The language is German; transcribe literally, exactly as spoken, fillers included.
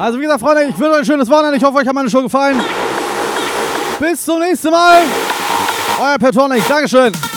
Also wie gesagt, Freunde, ich wünsche euch ein schönes Wochenende. Ich hoffe, euch hat meine Show gefallen. Bis zum nächsten Mal. Euer Petonic. Dankeschön.